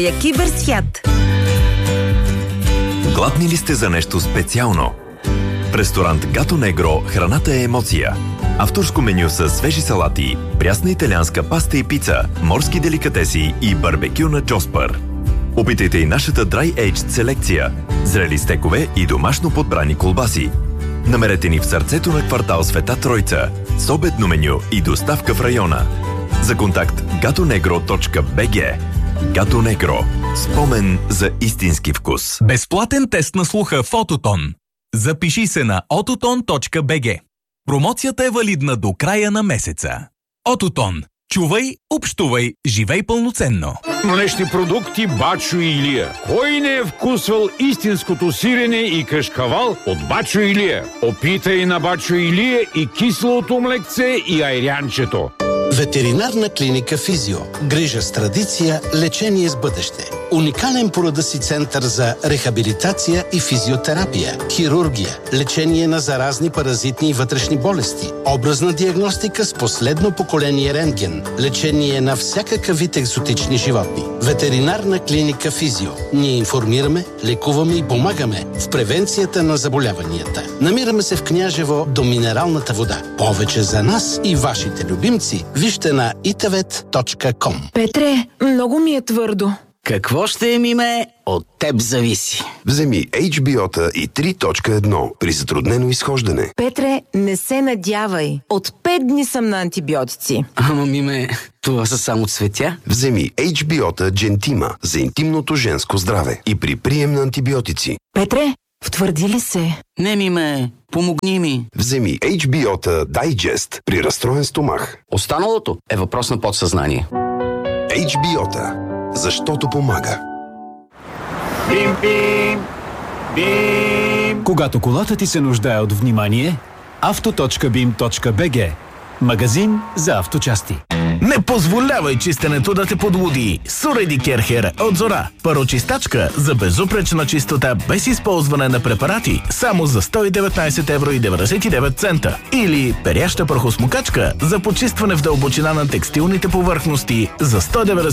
Киберсвят. Гладни ли сте за нещо специално? В ресторант Гато Негро храната е емоция. Авторско меню с свежи салати, прясна италианска паста и пица, морски деликатеси и барбекю на Джоспър. Опитайте и нашата Dry Aged селекция, зрели стекове и домашно подбрани колбаси. Намерете ни в сърцето на квартал Света Тройца, с обедно меню и доставка в района. За контакт gatonegro.bg. Гато Негро. Спомен за истински вкус. Безплатен тест на слуха в Ототон. Запиши се на ototon.bg. Промоцията е валидна до края на месеца. Ототон. Чувай, общувай, живей пълноценно. Млечни продукти Бачо и Илия. Кой не е вкусвал истинското сирене и кашкавал от Бачо и Илия? Опитай на Бачо и Илия и киселото млекце и айрянчето. Ветеринарна клиника Физио. Грижа с традиция, лечение с бъдеще. Уникален по рода си център за рехабилитация и физиотерапия, хирургия, лечение на заразни паразитни и вътрешни болести, образна диагностика с последно поколение рентген, лечение на всякакъв вид екзотични животни. Ветеринарна клиника Физио. Ние информираме, лекуваме и помагаме в превенцията на заболяванията. Намираме се в Княжево до минералната вода. Повече за нас и вашите любимци вижте на itavet.com. Петре, много ми е твърдо. Какво ще е, Миме? От теб зависи. Вземи HBO-та и 3.1 при затруднено изхождане. Петре, не се надявай. От 5 дни съм на антибиотици. Ама, Миме, това са само цветя. Вземи HBO-та Gentima за интимното женско здраве и при прием на антибиотици. Петре, втвърди ли се? Не, Миме, помогни ми. Вземи HBO-та Digest при разстроен стомах. Останалото е въпрос на подсъзнание. HBO-та. Защото помага. Бим, бим, бим. Когато колата ти се нуждае от внимание, auto.bim.bg. Магазин за авточасти. Не позволявай чистенето да те подлуди. Суреди Керхер от Зора. Парочистачка за безупречна чистота без използване на препарати само за 119,99 евро. Или перяща прахосмокачка за почистване в дълбочина на текстилните повърхности за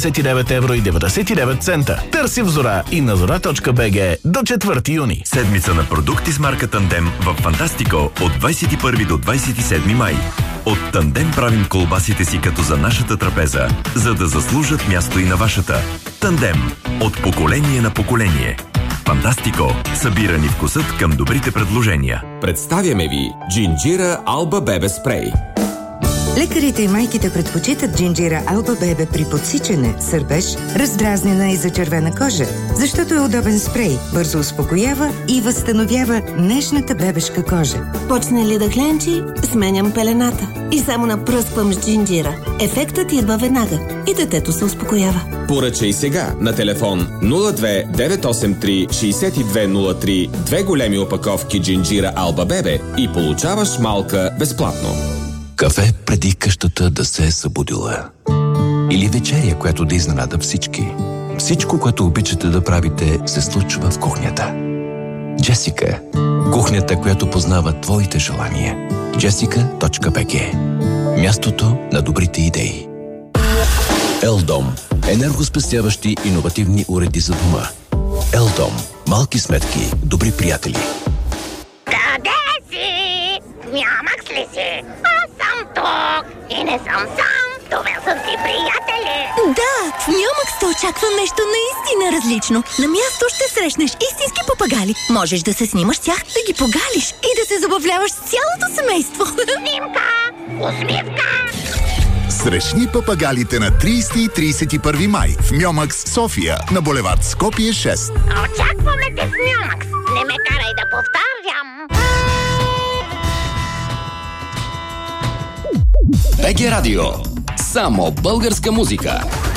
199,99 евро. Търси в Зора и на zora.bg до 4 юни. Седмица на продукти с марка Тандем в Фантастико от 21 до 27 май. От Тандем правим колбасите си като за нашата трапеза, за да заслужат място и на вашата. Тандем. От поколение на поколение. Фантастико. Събира ни вкусът към добрите предложения. Представяме ви Джинджира Алба Бебе Спрей. Лекарите и майките предпочитат Джинджира Алба Бебе при подсичане, сърбеж, раздразнена и зачервена кожа, защото е удобен спрей, бързо успокоява и възстановява нежната бебешка кожа. Почне ли да кленчи, сменям пелената и само напръсквам с Джинджира. Ефектът идва веднага и детето се успокоява. Поръчай сега на телефон 02 983 6203 2 големи опаковки Джинджира Алба Бебе и получаваш малка безплатно. Кафе преди къщата да се е събудила. Или вечеря, която да изненада всички. Всичко, което обичате да правите, се случва в кухнята. Джесика. Кухнята, която познава твоите желания. Jessica.bg. Мястото на добрите идеи. Елдом. Енергоспестяващи иновативни уреди за дома. Елдом. Малки сметки, добри приятели. Къде си? Нямах ли си? Аз съм тук и не съм сам. Довел съм си приятели. Да, в Мюмъкс те очаква нещо наистина различно. На място ще срещнеш истински папагали. Можеш да се снимаш с тях, да ги погалиш и да се забавляваш с цялото семейство. Снимка! Усмивка! Срещни папагалите на 30 и 31 май в Мюмъкс, София, на булевард Скопие 6. Очакваме те в Мюмъкс. Не ме карай да повтарям. БГ Радио. Само българска музика.